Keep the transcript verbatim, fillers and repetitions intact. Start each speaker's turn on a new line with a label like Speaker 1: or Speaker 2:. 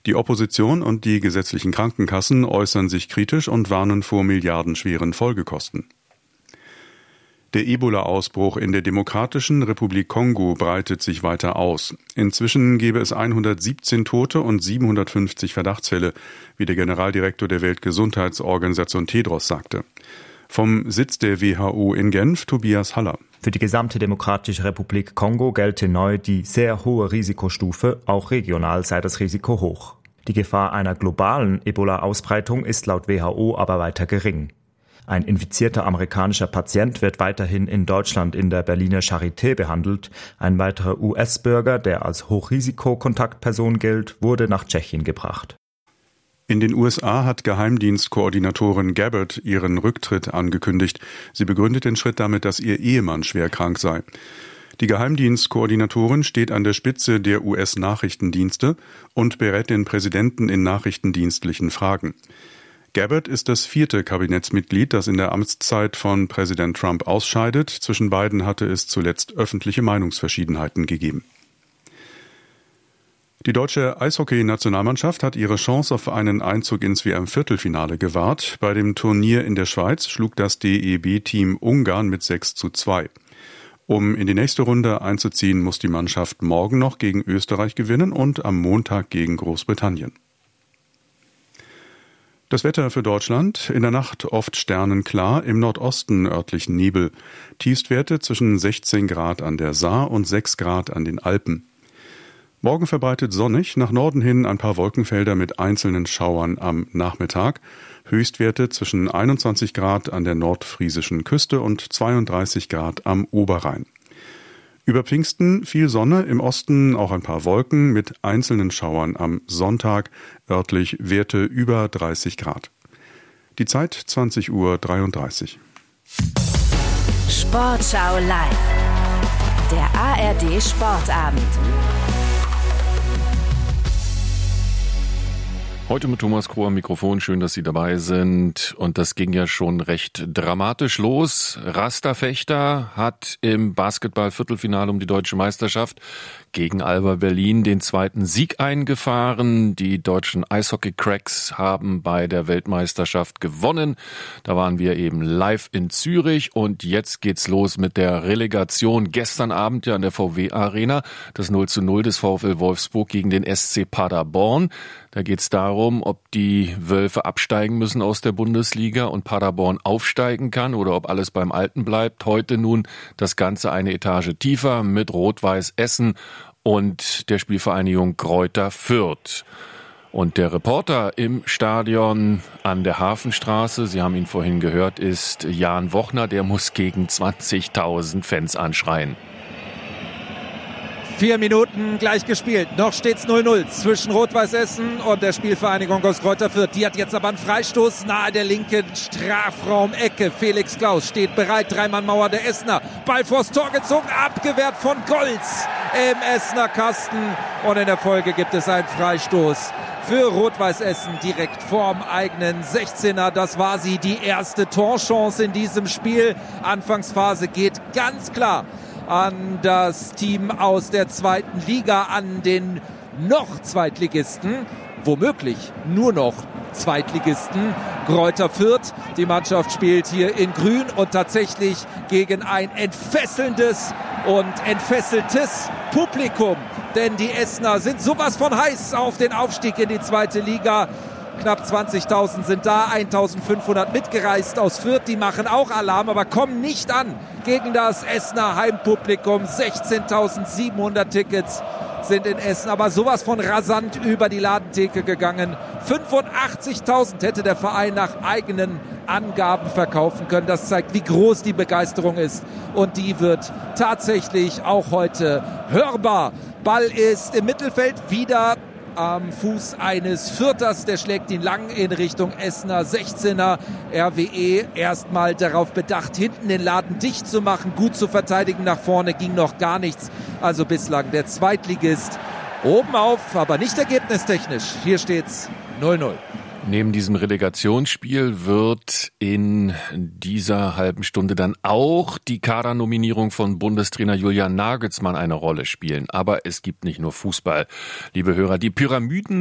Speaker 1: Die Opposition und die gesetzlichen Krankenkassen äußern sich kritisch und warnen vor milliardenschweren Folgekosten. Der Ebola-Ausbruch in der Demokratischen Republik Kongo breitet sich weiter aus. Inzwischen gebe es hundertsiebzehn Tote und siebenhundertfünfzig Verdachtsfälle, wie der Generaldirektor der Weltgesundheitsorganisation Tedros sagte. Vom Sitz der W H O in Genf, Tobias Haller.
Speaker 2: Für die gesamte Demokratische Republik Kongo gelte neu die sehr hohe Risikostufe, auch regional sei das Risiko hoch. Die Gefahr einer globalen Ebola-Ausbreitung ist laut W H O aber weiter gering. Ein infizierter amerikanischer Patient wird weiterhin in Deutschland in der Berliner Charité behandelt. Ein weiterer U S-Bürger, der als Hochrisikokontaktperson gilt, wurde nach Tschechien gebracht.
Speaker 1: In den U S A hat Geheimdienstkoordinatorin Gabbard ihren Rücktritt angekündigt. Sie begründet den Schritt damit, dass ihr Ehemann schwer krank sei. Die Geheimdienstkoordinatorin steht an der Spitze der U S-Nachrichtendienste und berät den Präsidenten in nachrichtendienstlichen Fragen. Gabbard ist das vierte Kabinettsmitglied, das in der Amtszeit von Präsident Trump ausscheidet. Zwischen beiden hatte es zuletzt öffentliche Meinungsverschiedenheiten gegeben. Die deutsche Eishockey-Nationalmannschaft hat ihre Chance auf einen Einzug ins W M-Viertelfinale gewahrt. Bei dem Turnier in der Schweiz schlug das D E B-Team Ungarn mit sechs zu zwei. Um in die nächste Runde einzuziehen, muss die Mannschaft morgen noch gegen Österreich gewinnen und am Montag gegen Großbritannien. Das Wetter für Deutschland: in der Nacht oft sternenklar, im Nordosten örtlich Nebel. Tiefstwerte zwischen sechzehn Grad an der Saar und sechs Grad an den Alpen. Morgen verbreitet sonnig, nach Norden hin ein paar Wolkenfelder mit einzelnen Schauern am Nachmittag. Höchstwerte zwischen einundzwanzig Grad an der nordfriesischen Küste und zweiunddreißig Grad am Oberrhein. Über Pfingsten viel Sonne, im Osten auch ein paar Wolken mit einzelnen Schauern am Sonntag, örtlich Werte über dreißig Grad. Die Zeit zwanzig Uhr dreiunddreißig.
Speaker 3: Sportschau live. Der A R D Sportabend.
Speaker 4: Heute mit Thomas Kroh am Mikrofon. Schön, dass Sie dabei sind. Und das ging ja schon recht dramatisch los. Rasterfechter hat im Basketball-Viertelfinale um die deutsche Meisterschaft gegen Alba Berlin den zweiten Sieg eingefahren. Die deutschen Eishockey-Cracks haben bei der Weltmeisterschaft gewonnen. Da waren wir eben live in Zürich. Und jetzt geht's los mit der Relegation. Gestern Abend ja an der V W-Arena. Das null zu null des VfL Wolfsburg gegen den S C Paderborn. Da geht's darum, ob die Wölfe absteigen müssen aus der Bundesliga und Paderborn aufsteigen kann oder ob alles beim Alten bleibt. Heute nun das Ganze eine Etage tiefer mit Rot-Weiß Essen und der Spielvereinigung Greuther Fürth. Und der Reporter im Stadion an der Hafenstraße, Sie haben ihn vorhin gehört, ist Jan Wochner. Der muss gegen zwanzigtausend Fans anschreien.
Speaker 5: Vier Minuten gleich gespielt. Noch steht's null null zwischen Rot-Weiß Essen und der Spielvereinigung aus Greuther Fürth. Die hat jetzt aber einen Freistoß nahe der linken Strafraumecke. Felix Klaus steht bereit. Dreimann-Mauer der Essener. Ball vors Tor gezogen, abgewehrt von Golz im Essener Kasten. Und in der Folge gibt es einen Freistoß für Rot-Weiß Essen direkt vorm eigenen sechzehner. Das war sie, die erste Torchance in diesem Spiel. Anfangsphase geht ganz klar an das Team aus der zweiten Liga, an den noch Zweitligisten, womöglich nur noch Zweitligisten Greuther Fürth. Die Mannschaft spielt hier in Grün und tatsächlich gegen ein entfesselndes und entfesseltes Publikum. Denn die Essener sind sowas von heiß auf den Aufstieg in die zweite Liga. Knapp zwanzigtausend sind da, eintausendfünfhundert mitgereist aus Fürth. Die machen auch Alarm, aber kommen nicht an gegen das Essener Heimpublikum. sechzehntausendsiebenhundert Tickets sind in Essen, aber sowas von rasant über die Ladentheke gegangen. fünfundachtzigtausend hätte der Verein nach eigenen Angaben verkaufen können. Das zeigt, wie groß die Begeisterung ist. Und die wird tatsächlich auch heute hörbar. Ball ist im Mittelfeld wieder am Fuß eines Fürthers, der schlägt ihn lang in Richtung Essener sechzehner. R W E erstmal darauf bedacht, hinten den Laden dicht zu machen, gut zu verteidigen. Nach vorne ging noch gar nichts. Also bislang der Zweitligist oben auf, aber nicht ergebnistechnisch. Hier steht's null null.
Speaker 4: Neben diesem Relegationsspiel wird in dieser halben Stunde dann auch die Kadernominierung von Bundestrainer Julian Nagelsmann eine Rolle spielen. Aber es gibt nicht nur Fußball. Liebe Hörer, die Pyramiden